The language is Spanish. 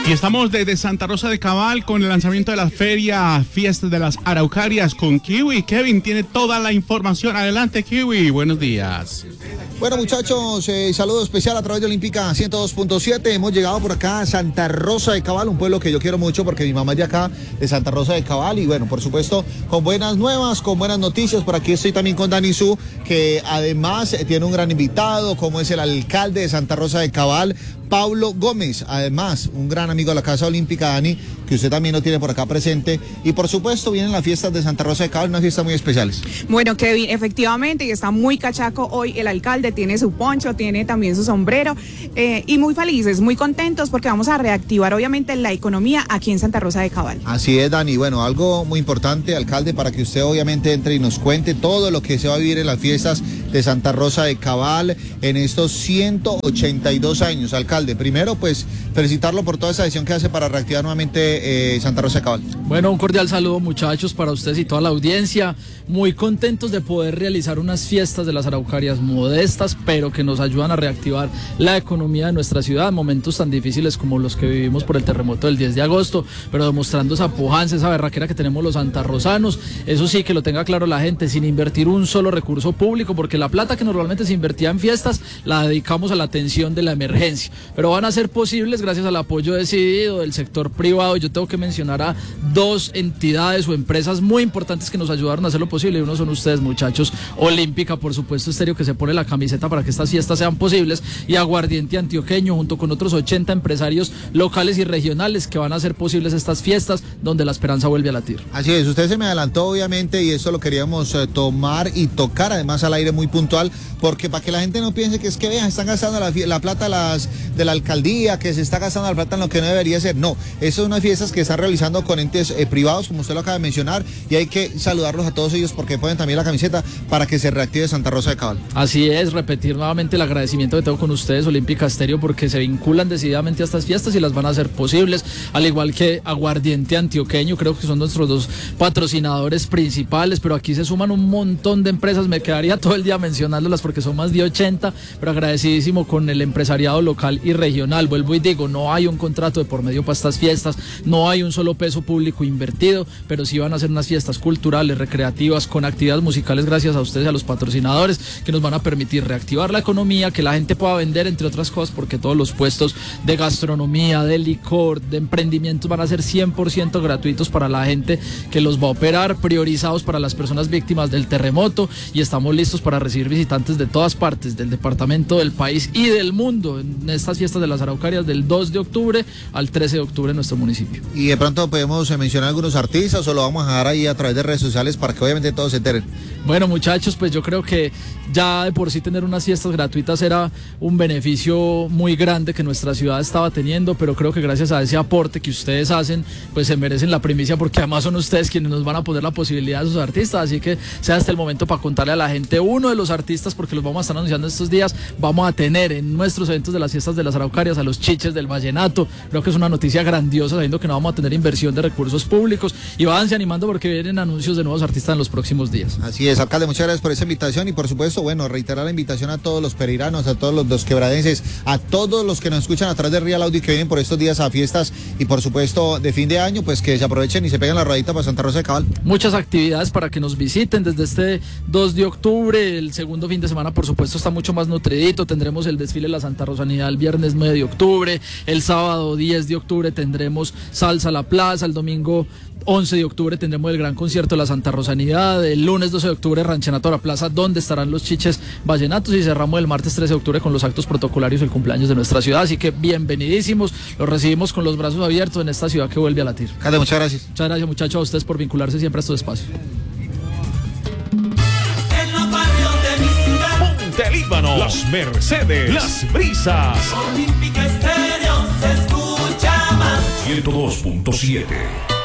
Y estamos desde Santa Rosa de Cabal con el lanzamiento de la feria Fiesta de las Araucarias con Kiwi. Kevin tiene toda la información. Adelante, Kiwi. Buenos días. Bueno, muchachos, saludo especial a través de Olímpica 102.7. Hemos llegado por acá a Santa Rosa de Cabal, un pueblo que yo quiero mucho porque mi mamá es de acá, de Santa Rosa de Cabal. Y bueno, por supuesto, con buenas nuevas, con buenas noticias. Por aquí estoy también con Dani Su, que además tiene un gran invitado, como es el alcalde de Santa Rosa de Cabal, Pablo Gómez. Además, un gran amigo de la Casa Olímpica, Dani, que usted también lo tiene por acá presente. Y por supuesto, vienen las fiestas de Santa Rosa de Cabal, unas fiestas muy especiales. Bueno, Kevin, efectivamente, y está muy cachaco hoy el alcalde, tiene su poncho, tiene también su sombrero, y muy felices, muy contentos porque vamos a reactivar obviamente la economía aquí en Santa Rosa de Cabal. Así es, Dani. Bueno, algo muy importante, alcalde, para que usted obviamente entre y nos cuente todo lo que se va a vivir en las fiestas de Santa Rosa de Cabal en estos 182 años. Alcalde, primero pues felicitarlo por toda esa decisión que hace para reactivar nuevamente Santa Rosa de Cabal. Bueno, un cordial saludo, muchachos, para ustedes y toda la audiencia. Muy contentos de poder realizar unas fiestas de las Araucarias modestas, pero que nos ayudan a reactivar la economía de nuestra ciudad en momentos tan difíciles como los que vivimos por el terremoto del 10 de agosto, pero demostrando esa pujanza, esa berraquera que tenemos los santarrosanos. Eso sí, que lo tenga claro la gente, sin invertir un solo recurso público, porque la plata que normalmente se invertía en fiestas la dedicamos a la atención de la emergencia, pero van a ser posibles gracias al apoyo decidido del sector privado. Yo tengo que mencionar a dos entidades o empresas muy importantes que nos ayudaron a hacerlo posible, y uno son ustedes, muchachos. Olímpica, por supuesto, Estéreo, que se pone la camiseta para que estas fiestas sean posibles, y Aguardiente Antioqueño, junto con otros 80 empresarios locales y regionales que van a hacer posibles estas fiestas donde la esperanza vuelve a latir. Así es, usted se me adelantó obviamente, y eso lo queríamos tomar y tocar además al aire muy puntual, porque para que la gente no piense que es que vean, están gastando la plata de la alcaldía, que se está gastando la plata en lo que no debería ser. No, esas son unas fiestas que están realizando con entes privados, como usted lo acaba de mencionar, y hay que saludarlos a todos ellos porque ponen también la camiseta para que se reactive Santa Rosa de Cabal. Así es, repetir nuevamente el agradecimiento que tengo con ustedes, Olímpica Estéreo, porque se vinculan decididamente a estas fiestas y las van a hacer posibles, al igual que Aguardiente Antioqueño. Creo que son nuestros dos patrocinadores principales, pero aquí se suman un montón de empresas. Me quedaría todo el día mencionándolas porque son más de 80, pero agradecidísimo con el empresariado local y regional. Vuelvo y digo, no hay un contrato de por medio para estas fiestas, no hay un solo peso público invertido, pero sí van a ser unas fiestas culturales, recreativas, con actividades musicales, gracias a ustedes y a los patrocinadores, que nos van a permitir reactivar la economía, que la gente pueda vender, entre otras cosas, porque todos los puestos de gastronomía, de licor, de emprendimientos van a ser 100% gratuitos para la gente que los va a operar, priorizados para las personas víctimas del terremoto, y estamos listos para recibir visitantes de todas partes del departamento, del país y del mundo en estas fiestas de las Araucarias del 2 de octubre al 13 de octubre en nuestro municipio. Y de pronto podemos mencionar algunos artistas, o lo vamos a dejar ahí a través de redes sociales para que obviamente todos se enteren. Bueno, muchachos, pues yo creo que ya de por sí tener unas fiestas gratuitas era un beneficio muy grande que nuestra ciudad estaba teniendo, pero creo que gracias a ese aporte que ustedes hacen, pues se merecen la primicia, porque además son ustedes quienes nos van a poner la posibilidad de sus artistas. Así que sea hasta el momento para contarle a la gente uno de los artistas, porque los vamos a estar anunciando estos días. Vamos a tener en nuestros eventos de las fiestas de las Araucarias a los Chiches del Vallenato. Creo que es una noticia grandiosa, sabiendo que no vamos a tener inversión de recursos públicos, y váyanse animando porque vienen anuncios de nuevos artistas en los próximos días. Así es, alcalde, muchas gracias por esa invitación, y por supuesto, bueno, reiterar la invitación a todos los pereiranos, a todos los quebradenses, a todos los que nos escuchan a través de Real Audio, que vienen por estos días a fiestas y por supuesto de fin de año, pues que se aprovechen y se peguen la rodadita para Santa Rosa de Cabal. Muchas actividades para que nos visiten desde este 2 de octubre, el segundo fin de semana por supuesto está mucho más nutridito. Tendremos el desfile de la Santa Rosanidad el viernes 9 de octubre, el sábado 10 de octubre tendremos Salsa a la Plaza, el domingo 11 de octubre tendremos el gran concierto de la Santa Rosanidad, el lunes 12 de octubre Ranchenato a la Plaza, donde estarán los Chiches Vallenatos, y cerramos el martes 13 de octubre con los actos protocolarios del cumpleaños de nuestra ciudad. Así que bienvenidísimos, los recibimos con los brazos abiertos en esta ciudad que vuelve a latir. Alcalde, muchas gracias. Muchas gracias, muchachos, a ustedes por vincularse siempre a estos espacios. En los barrios de mi ciudad, Monte Líbano, Las Mercedes, Las Brisas. Olímpica Estéreo se escucha más. 102.7